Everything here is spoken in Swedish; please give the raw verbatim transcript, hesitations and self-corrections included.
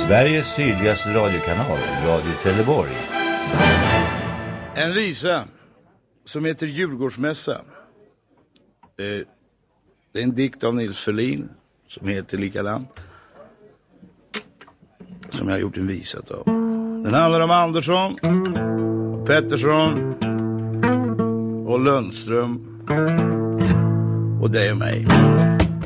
Sveriges sydligaste radiokanal, Radio Trelleborg. En visa som heter Djurgårdsmässa. Eh, det är en dikt av Nils Ferlin som heter likadant. Som jag har gjort en visa av. Den handlar om Andersson, Pettersson och Lundström och dig och mig.